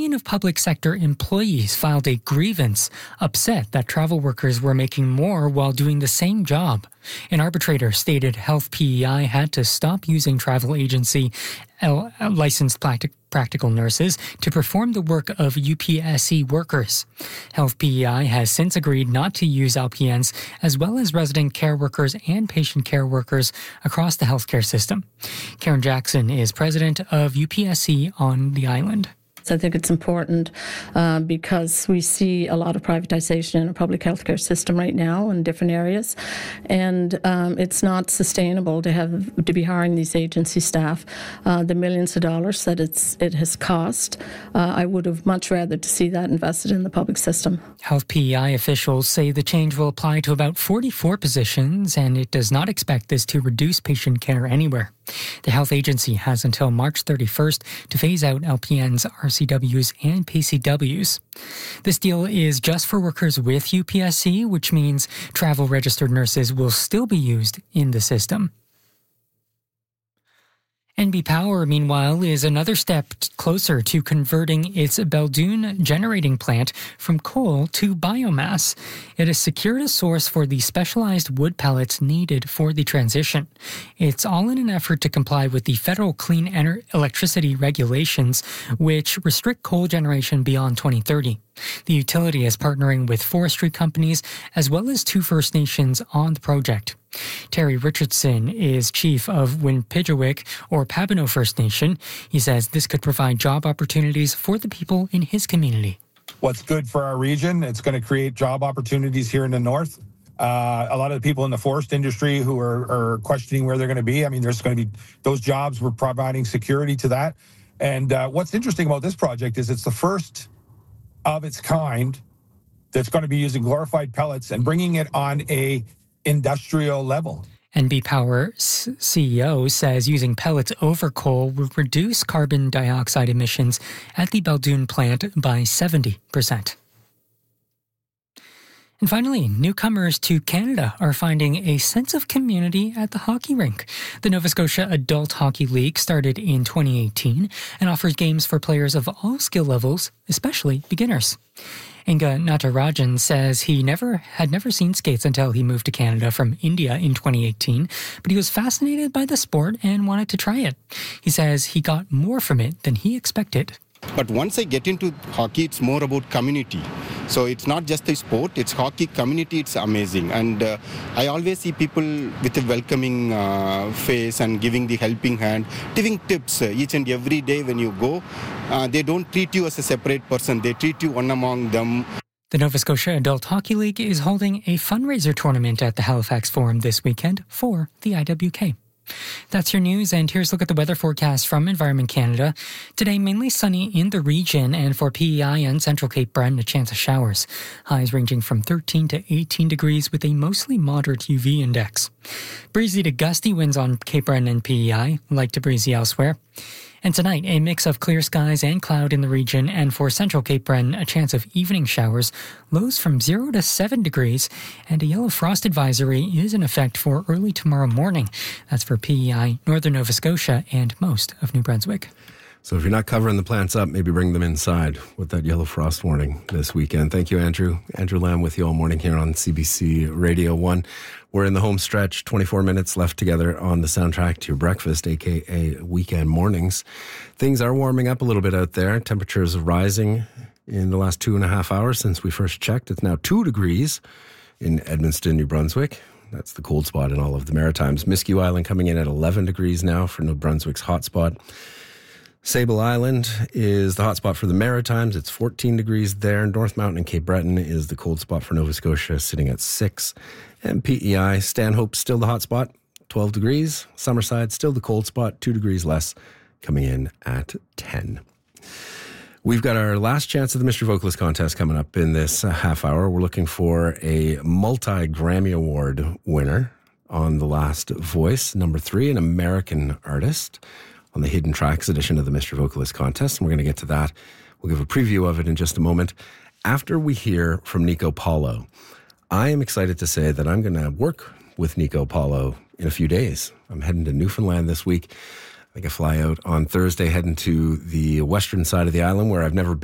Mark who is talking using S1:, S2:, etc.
S1: union of public sector employees filed a grievance, upset that travel workers were making more while doing the same job. An arbitrator stated Health PEI had to stop using travel agency licensed practical nurses to perform the work of UPSC workers. Health PEI has since agreed not to use LPNs as well as resident care workers and patient care workers across the healthcare system. Karen Jackson is president of UPSC on the island.
S2: I think it's important because we see a lot of privatization in our public healthcare system right now in different areas, and it's not sustainable to be hiring these agency staff. The millions of dollars that it has cost, I would have much rather to see that invested in the public system.
S1: Health PEI officials say the change will apply to about 44 positions, and it does not expect this to reduce patient care anywhere. The health agency has until March 31st to phase out LPNs, RCWs, and PCWs. This deal is just for workers with UPSC, which means travel registered nurses will still be used in the system. NB Power, meanwhile, is another step closer to converting its Beldoon generating plant from coal to biomass. It has secured a source for the specialized wood pellets needed for the transition. It's all in an effort to comply with the federal clean electricity regulations, which restrict coal generation beyond 2030. The utility is partnering with forestry companies as well as 2 First Nations on the project. Terry Richardson is chief of Winpijawik, or Pabino First Nation. He says this could provide job opportunities for the people in his community.
S3: What's good for our region, it's going to create job opportunities here in the north. A lot of the people in the forest industry who are questioning where they're going to be, I mean, there's going to be those jobs. We're providing security to that. And what's interesting about this project is it's the first of its kind that's going to be using glorified pellets and bringing it on a industrial level.
S1: NB Power CEO says using pellets over coal will reduce carbon dioxide emissions at the Beldoon plant by 70%. And finally, newcomers to Canada are finding a sense of community at the hockey rink. The Nova Scotia Adult Hockey League started in 2018 and offers games for players of all skill levels, especially beginners. Inga Natarajan says he had never seen skates until he moved to Canada from India in 2018, but he was fascinated by the sport and wanted to try it. He says he got more from it than he expected.
S4: But once I get into hockey, it's more about community. So it's not just a sport, it's hockey community, it's amazing. And I always see people with a welcoming face and giving the helping hand, giving tips each and every day when you go. They don't treat you as a separate person, they treat you one among them.
S1: The Nova Scotia Adult Hockey League is holding a fundraiser tournament at the Halifax Forum this weekend for the IWK. That's your news, and here's a look at the weather forecast from Environment Canada. Today, mainly sunny in the region, and for PEI and Central Cape Breton, a chance of showers. Highs ranging from 13 to 18 degrees with a mostly moderate UV index. Breezy to gusty winds on Cape Breton and PEI, light to breezy elsewhere. And tonight, a mix of clear skies and cloud in the region, and for Central Cape Breton, a chance of evening showers, lows from 0 to 7 degrees, and a yellow frost advisory is in effect for early tomorrow morning. That's for PEI, Northern Nova Scotia, and most of New Brunswick.
S5: So if you're not covering the plants up, maybe bring them inside with that yellow frost warning this weekend. Thank you, Andrew. Andrew Lamb with you all morning here on CBC Radio 1. We're in the home stretch, 24 minutes left together on the soundtrack to your breakfast, a.k.a. weekend mornings. Things are warming up a little bit out there. Temperatures rising in the last 2.5 hours since we first checked. It's now 2 degrees in Edmundston, New Brunswick. That's the cold spot in all of the Maritimes. Miscue Island coming in at 11 degrees now for New Brunswick's hotspot. Sable Island is the hotspot for the Maritimes. It's 14 degrees there. North Mountain and Cape Breton is the cold spot for Nova Scotia, sitting at 6. And PEI, Stanhope, still the hotspot, 12 degrees. Summerside, still the cold spot, 2 degrees less, coming in at 10. We've got our last chance of the Mystery Vocalist contest coming up in this half hour. We're looking for a multi-Grammy Award winner on The Last Voice, number 3, an American artist, on the Hidden Tracks edition of the Mystery Vocalist contest. And we're going to get to that. We'll give a preview of it in just a moment. After we hear from Nico Paulo, I am excited to say that I'm going to work with Nico Paulo in a few days. I'm heading to Newfoundland this week. I think I fly out on Thursday, heading to the western side of the island where I've never been.